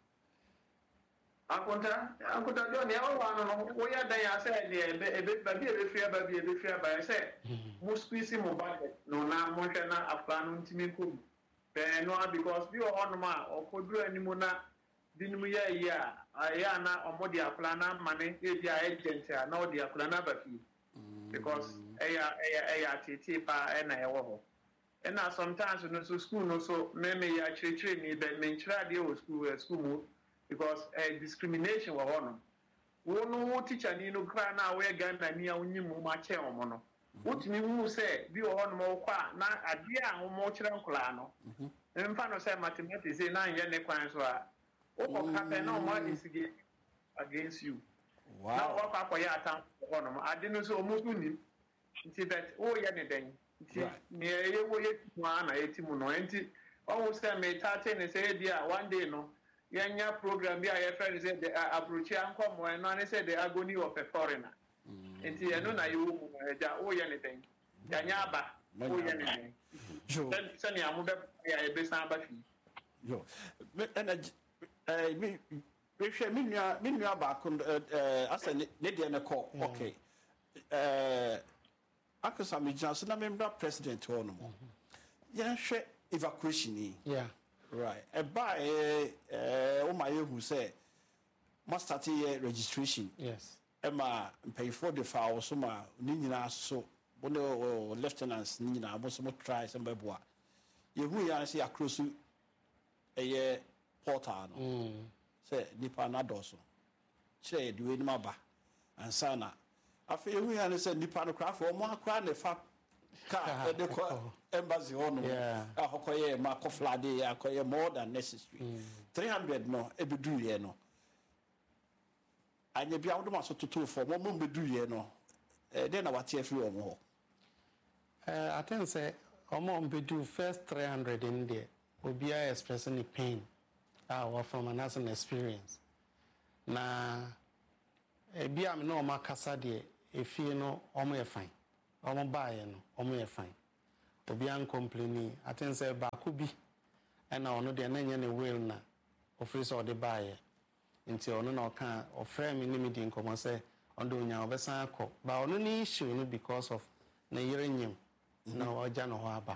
akonta akonta do ne o wa no wo ya dan ya say de ebe ba bi ebe fia ba bi ebe fia ba say mo squeeze mo budget no na mo hwe na afa no ntimi ko be no because bi o hono ma o koduru animu na dinu ya ya aya na o mo di akula na mane e bi a agent na o di akula na ba fi because eya eya eya tete pa e na e wo ho e na sometimes no so school no so me me ya chire ni be me chira de o school school mo because uh, discrimination wa hono wo no teacher ni no kra na we Ghana ni a onyi mu ma che omo no wotumi mu se bi wo hono mo kwa na ade a wo mo kire nkola no mfa no say mathematics na anye ne kwan so a wo ko ka pe na o mo instigate against you wow na wo kwa kwa ya atan hono mo ade no so o mo su ni nti bet wo ye ne den nti ne ye wo ye twa na etimu no nti o wo say me tate ne say dia one day no yanya program bi a ye friend say the approach anko mo no ne say the agony of a foreigner enti eno na you ja o ye ne den yanya aba o ye ne den jo se ni amu be ya e be san ba fi yo energy eh mi we hwe mi nua mi nua ba ko eh asa ne de ne call okay eh akasa mi janso na member president ho no mo ya hwe evacuation ni yeah right e ba eh eh o ma ye hu say must start here registration yes e ma pay for the file so ma ni nyina so bono lieutenants ni nyina bo so mo try some beboa ye hu ya say across eh portal no mm say nipa na doso che de we ni maba ansa na afa ye hu ya say nipa no craft o mo akra ne fa ka de ko embassy hono ahokoye ma ko flade akoye more than necessary mm. three hundred no ebedu ye no anya bia wodo ma so toto for mo mo bedu ye no eh den na wate afi o mo ho eh I think say o mo bedu first three hundred in there obi are expressing the pain ah what from an as an experience na ebi am no ma kasa de efie no omo ye fine omo baaye no omo ye fine obi an complain aten say ba ko bi na ono de na nye ne will na office or the baaye nti ono na oka ofre me ni me di nkomo say ondo nya obesan akọ ba ono ni issue no because of na yere nyim na oja no ho aba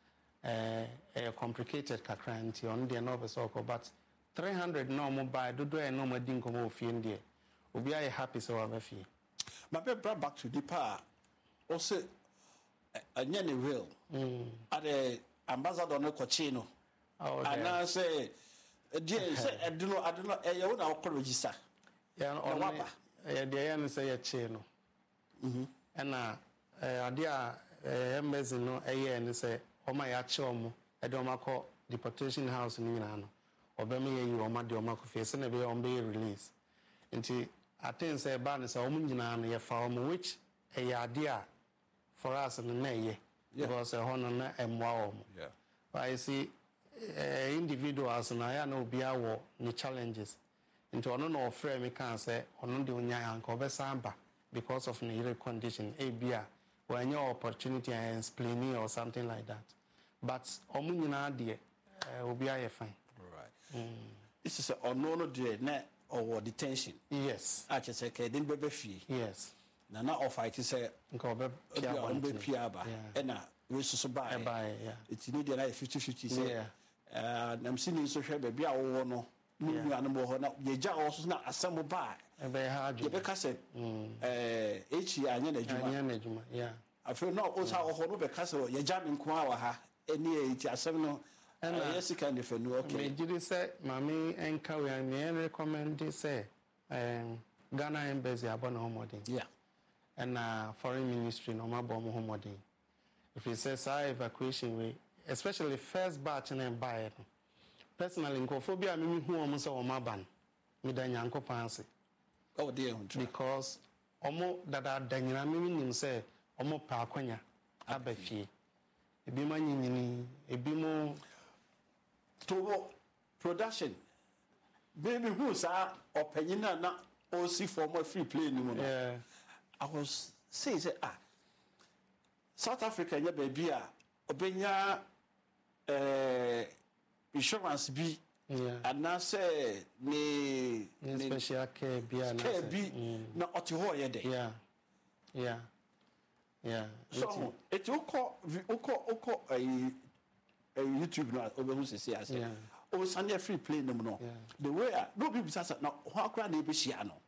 eh eh complicated kakra nti ono de na obesan akọ but three hundred no mo buy dodo e no mo di nkomo ofie ndie obi aye happy so wa fie ma be bring back to the pa o say anya ne will mm ade ambassador no kochi no ana say die say edino adino e ye wo na okọ register ya no eh de ya no say ye che no mhm na ade a embassy no eye ne say o ma ya che o mo e de o ma ko deportation house ni nyina no obem ye yi o ma de o ma ko fie se na be o be release nti aten say ba ne say o mo nyina no ye fa o mo which e ya ade a for us no na ye because e hono na emwa o mo yeah but I see uh, individuals na ya na obi awo ni challenges into ono no ofre me kan say ono de onya anka obesamba because of the condition a bia when your opportunity and explaining or something like that but omu nyina de obi aye fine right mm. This is ono no de na or detention yes a che say ke den bebe fie yes na na offer it say nka obe pia ba e na we so ba e it need na fifty fifty say eh nam sini so hwe ba bia wo no nu anu mo ho na ye ja wo so na asem ba e be ha adu ye be ka say eh echi anya na adwuma anya na adwuma yeah afi na o sa ho no be ka say ye ja me nko awa ha eni e ti asem no eh yes can defend okay me jiri say mami enka we me recommend say um Ghana embassy abona homodin yeah and uh, foreign ministry no ma bom homodin if it says I evacuation way especially first batch and buy it personally nkophobia me hu omo say o ma ban me da nyanko panse oh dear because omo dada danyina me nim say omo pa akwanya abafie ebi ma nyinyini ebi mo to production baby who sa opanyina na o si for more free play ni mo yeah I was say say ah South Africa nya baby a obenya eh insurance bi yeah and now say ni ni special care bi na care bi na oti ho ye de yeah yeah yeah so it oko oko oko eh YouTube no obehu se say say o sane free play no no the way no be bisa na ho akra na ebe hia no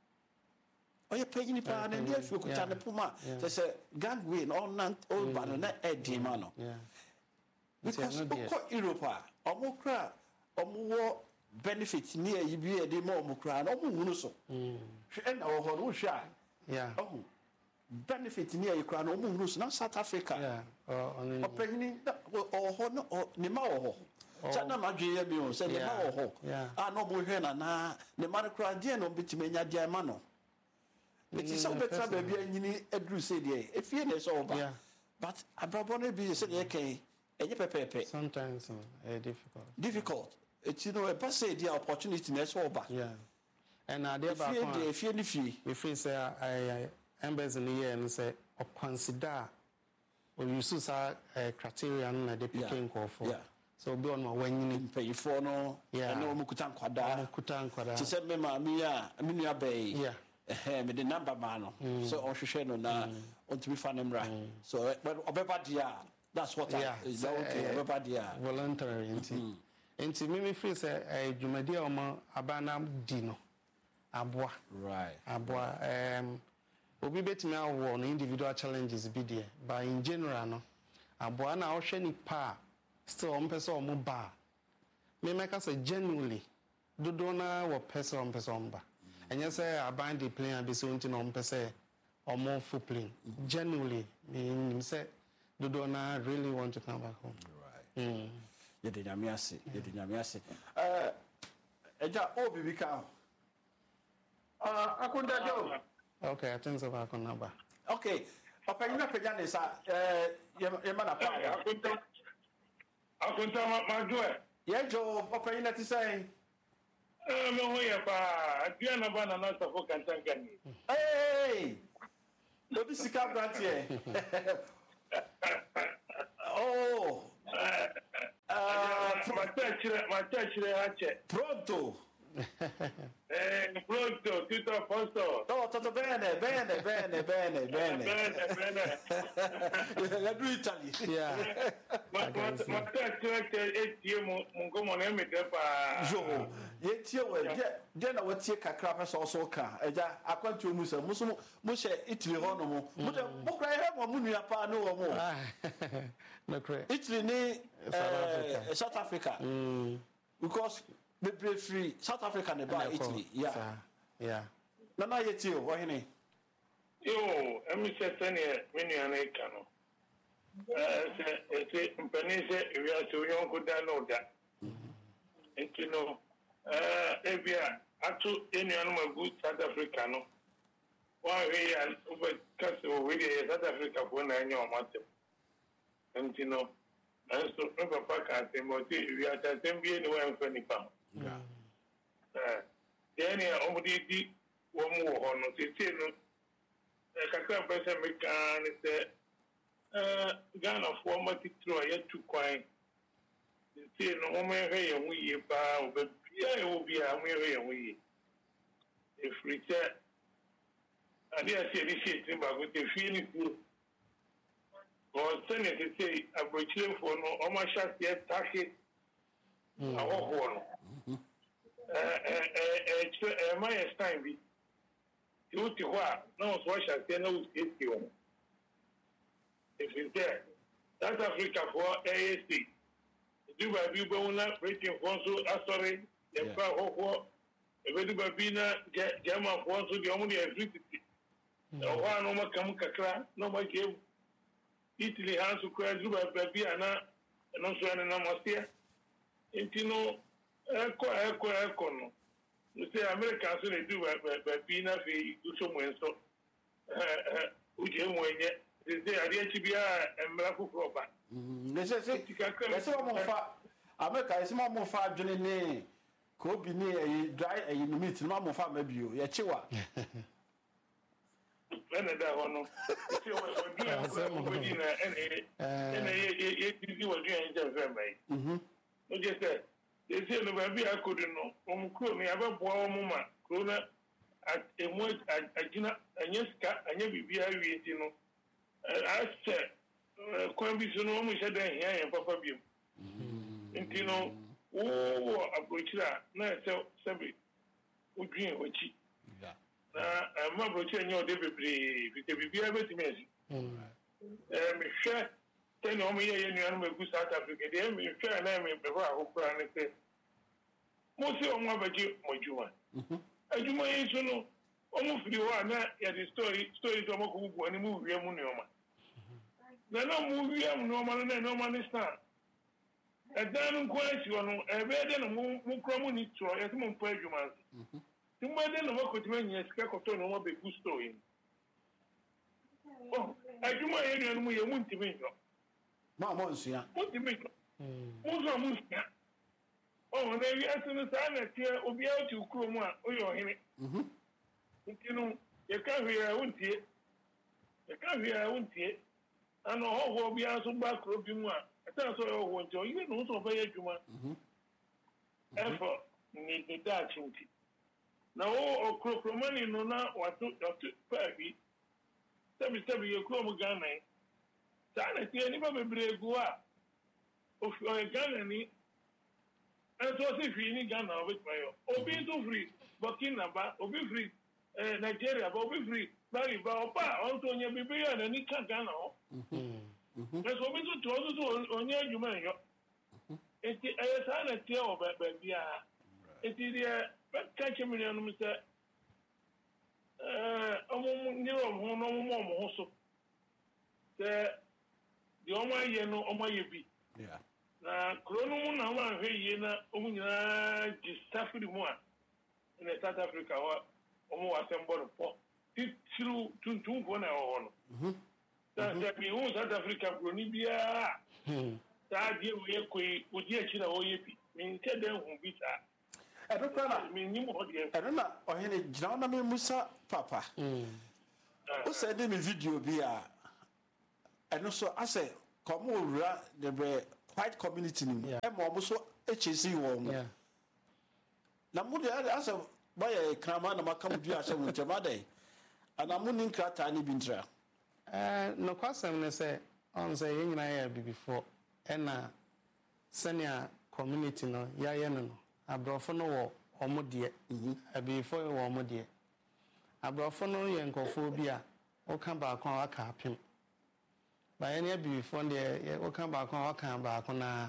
oye pagini pa na dia fi okuta ne puma say say gangway no on all bad na edima no because oko Europe omo kra omo wo benefit ni ayi bi e de ma omo kra na omo hunu so hwe na wo ho no hwe a yeah omo benefit ni ayi kra na omo hunu so na South Africa yeah o pagini o ho no ni ma wo ho chana madwe ya bi o say ni ma wo ho ah no mo hwe na na ni ma kra die no bitimenya dia ma no it is so better baby anyini edru say there if you so over but abrabo no be say dey kan enye pepepe sometimes uh, difficult difficult it you know a pass the opportunity na so over yeah and na dey back on if you ni fie we feel say I embassy ni here and say o consider o use sa criteria na dey picking call for yeah so be on my when pay for no yeah na o mukuta nkwada mukuta nkwada ti say me ma mi a me nua bay yeah eh me the number man no so on hwehwe no na on to be fanemra so but obeba dia that's what yeah, I is okay obeba dia voluntary enti enti me me free say adwumadi a omo abana di no aboa right aboa um obi betimi awo no individual challenges bi there but in general no aboa na ohwe ni pa still on person omo ba me make say genuinely dodo na wo person on person ba and you say aban the plane be so until on person or more full plane genuinely me say dodo na really want to come back home right mm ye de nyame ase ye de nyame ase eh eja obi bi ka ah akunda jo okay I think so back on number okay open na peja ne sa eh ye ma na pa akunda akunda ma jo e ye jo open na ti say Eh, me ho ya pa, adia na ba na na safo kantanga ni. Hey! Obi sika brantie. Oh. Ah, matachire, matachire hache. Pronto. Eh, pronto, tutto a posto. No, tutto bene, bene, bene, bene, bene. Bene, bene. La do Italy. Yeah. Ma ma matachire che e tie mo mo mo na me pa. Jo, ye tie we je je na we tie kakra fa so so ka. Eja akwantu mu se mu so mu hye Italy ho no mo. Mu de mo kra he mo mu nua pa no wo mo. No kra. Italy ni South Africa. South Africa. Mm. Because the play free South Africa ne ba Italy. Yeah. Yeah. Na na ye tie o hene. Yo, emi se tene me nua na ka no. Eh, se se mpani se wi aso yon ko da no da. Enti no eh ebia atu enua no magu South Africa no. Wa we ya over kaso we dey South Africa for na enyo mate. Enti no anso no papa ka se mo ti wi ata tembi ni wa mfa nipa. Yeah. Eh, yani omudi di wo mu ho no tete no eh kakra pese me kan se eh Ghana for matitro ya tu kwan. Tete no mo me hwe ye hu ye pa oba bia e obi a mo hwe ye hu ye. E frite ade a se di se tin ba go te fi ni ku. Ko se ne tete abrochire fo no o ma sha se take. Awo ho no. Eh eh eh eh my time bi. You ti wa no so sha se na u se ti o. If it's there, South Africa for A A C. Do ba bi bo na rating for so asori e fa ho ho e be do ba bi na German for so di omo di electricity. E ho no ma kam kakra no ma ke Italy han so kwa do ba bi ana no so na na mostia. Intino eko eko eko no. You say America so they do ba bi na fi so mo enso. Eh eh uje mo enye. They say ade chi bia emra kokro ba. Ne se se se se mo fa America se mo fa adwene ne ko bi ne e dry e no meat no mo fa ma bio ye chiwa. Ene da hono. Se o o di o di na ene ene ye ye di wo di en je fe mai. Mhm. O je se they say no ba bi akodu no o mu kro mi ababo o mu ma kro na emu agina anya ska anya bibia wie ti no ase kwan bi so no mu hye dan hia yen papa bi nti no wo abrochira na se sebe odwin ochi na ma abrochira nyo de bebre bite bibia betimi asi eh me hwe tani o mu ye ye nuanu magu South Africa de me hwe na me beba akokora ne se mo se o mu abaji mojuma ajuma yi so no o mu firi ho na ya the story story to mo ko bu ani mu wie mu ne o ma na na mu wie mu no ma na no ma ne sta edan ko asi no e be de no mu mu kro mu ni tro ya mo mpa ajuma ti mo de no mo ko ti manya sika ko to no mo be good story oh ajuma yi no mu ye mu ntimi nyo ma mo nsia mo ntimi nyo mo zo mu nsia oh na wi asunu sa na tie obi a ti ukuro mu a o yo hene mhm ntinu ye ka hwe a wontie ye ka hwe a wontie ano ho ho bi aso ba kro bi mu a eta so yo ho ntie o yi no so ba ye dwuma mhm efo ni ni da chinti na o okro kro mani no na watu watu pa bi tabi tabi ye kro mu Ghana ta na tie ni ba bebre gu a o Ghana ni and so if you need Ghana of it, Obi to free, Burkina Faso, Obi free, Nigeria, Obi free, Bari Baopa, also near Bibia and any Ghana. There's Obi to also on your human. It's a silent tale of Babia. It is a catch a million, Mister. Uh, no more also. The Oma Yeno, Oma Yebi. Yeah. Na krono mu na wa hwe yi na omunyina gisafiri mu a in South Africa wa omu assemble po titru tuntum fo na ho no mhm ta ta bi hu South Africa kroni bia ta die wo ye koi odi achi na wo ye pi min ke den hu bi ta ɛno kora na menim hɔ deɛ ɛno na ɔhene gyina wo na memusa papa wosɛ de me video bi a ɛno so asɛ kɔmo owura de bɛ white community no mu ɛma ɔmo so ɛkyɛsi wɔ mu na mo deɛ asɛ bɔyɛ krama na maka mo dua ahyɛ mo nkyɛm adɛn ana mo ne nkrataa ne bi ntra nokwasɛm ne sɛ ɔn sɛ yɛn nyinaa yɛ abibifoɔ ɛna sɛnea community no yɛayɛ no no aborɔfo no wɔ ɔmo deɛ abibifoɔ wɔ ɔmo deɛ aborɔfo no yɛ nkɔfoɔ bi a woka baako a waka apem bayɛ ne abibifoɔ deɛ woka baako a waka baako na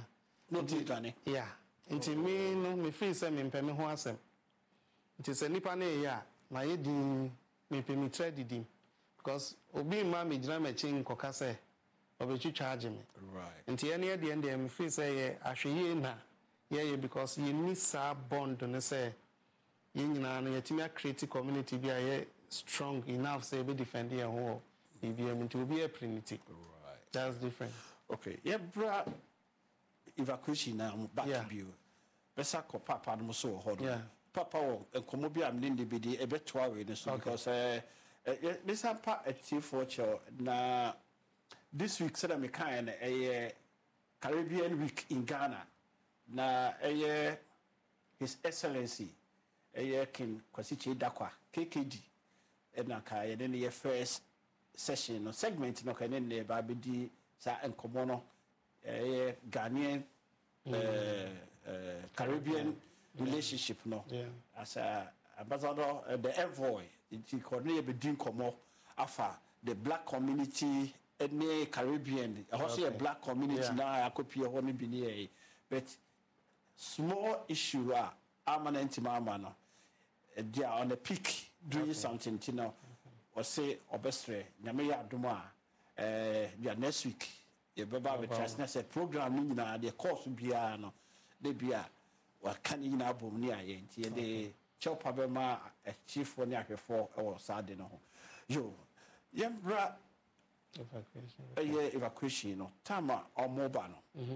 ya nti me no mefiri sɛ mempɛ me ho asɛm nti sɛ nipa no ɛyɛ a ma yɛ din mepɛ me tra didim because obi ma me gyina m'akyi nkɔka sɛ ɔbɛtwitwa agye me nti yɛne yɛdeɛ deɛ mefiri sɛ yɛ ahwɛyie na yɛyɛ because yɛnni saa bond no sɛ yɛn nyinaa no yɛtumi acreate community bi a yɛ strong enough sɛ yɛbɛdefend yɛn ho wɔ biribia mu nti obi yɛ prinity that's different okay yɛbra evacuation na back yeah. bio bɛsa kɔ papa no so wɔ hɔ no papa wɔ nkɔmmɔ bi a mene de bi de ɛbɛtoa wei no so okay. because uh, ne sa pa atiefoɔ kyɛw na this week sɛda mekaeɛ no ɛyɛ Caribbean week in Ghana na ɛyɛ his excellency ɛyɛ King Kwasi Kyei Darkwa K K D ɛna ka yɛde ne yɛ first session no segment no ka ne ne ba bɛdi saa nkɔmmɔ no ɛyɛ Ghanaian mm. uh, uh, Caribbean yeah. relationship no yeah. as a ambassador uh, the envoy nti kɔne yɛ bɛdi nkɔmmɔ afa the black community ɛne Caribbean ɛhɔ so yɛ black community yeah. na akɔpie hɔ no bi ne yɛ but small issue a ama na ntima ama no they are on the peak doing okay. something you know or say obestre nyame ya adom a eh dia next week ye beba be trust say program ni nyina de course bia no de bia wa kan nyina bom ni aye nti de chopa be ma chief ni ahwefo e wo sade no ho yo yembra evacuation eh evacuation no tama omoba no mhm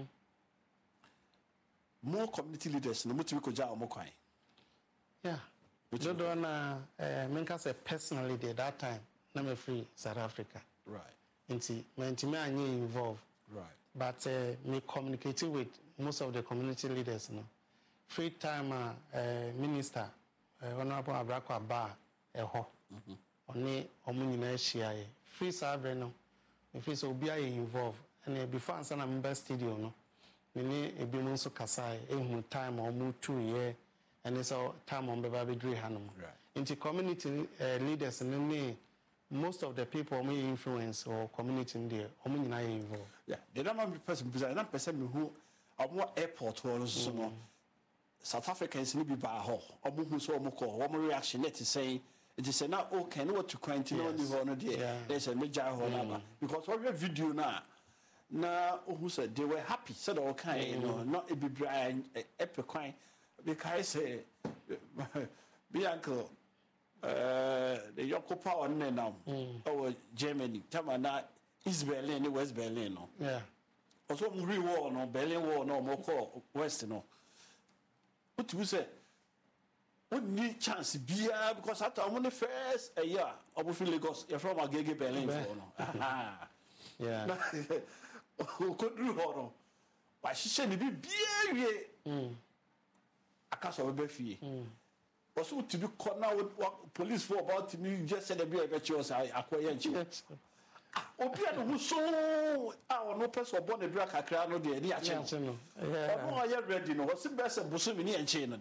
more community leaders no mutimi ko ja omokwan yeah Dodo na eh menka say personally there that time na me free South Africa. Right. Nti mentimi anye involved. Right. But uh, me communicating with most of the community leaders no. Free time uh, uh, minister uh, honorable Abrakwa Aba eho. Mhm. Oni omu nyina ahia ye. Free sabre no. Me free so obi aye involved. And before ansa na member studio no. Me ne ebi no so kasai ehunu time omu two year and it's all time on Baba Bedri Hanum. Right. Into community uh, leaders and then most of the people may influence or community in there, or involved. Yeah, the number of person because I'm person who are more airport or so. South Africans need to be by ho, or who so more one reaction let is say it is now okay, no what to quaint no the there. There's a major honor because what we video now. Now who said they were happy, said all kind, you know, not a be Brian epic because uh, be uncle uh the Yoko power now over Germany Tamana East Berlin West Berlin no yeah also re war no Berlin war no more call West no what you say what need chance be because after I'm on the first a year of feel Lagos you're from Agege Berlin for no yeah who could do no but she said be be akasa obefie also to be caught now with police for about me just said be a bet you say akoye nchi obi an who so ah no person born a drug akra no de ni ache no obo ya ready no was best busu me ni enchi no da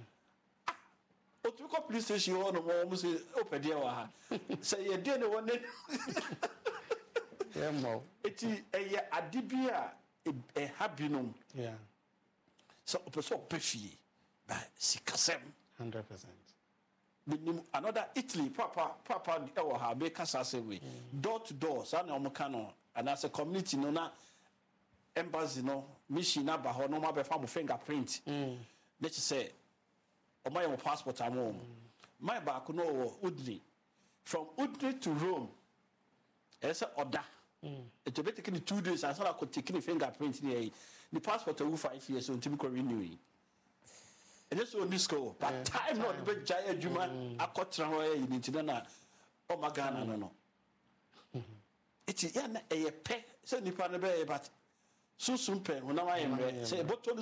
o to go police station o no mo say opede wa ha say ye de no one yeah mo eti eye adibia e habinum yeah so person obefie by sikasem one hundred percent. Another Italy, Papa, Papa, or have be Casasa way, door to door, San Omocano, and as a community, no, na embassy, no, mission, Nabaho, no, my family fingerprint. Let's say, or my passport, I'm home. My back, no, Udri. From Udri to Rome, as an order. It will be taken two days, I thought I could take any fingerprint. The passport over five years until we could renew it. ɛnyɛ sɛ ɔni school but time na ɔde bɛgyae adwuma akɔtena hɔ ɛyɛ ne ntina na ɔma Ghana no no ɛti yɛ na ɛyɛ pɛ sɛ nipa no bɛyɛ but sunsun pɛ honam ayɛ mmerɛ sɛ ɛbɔtɔ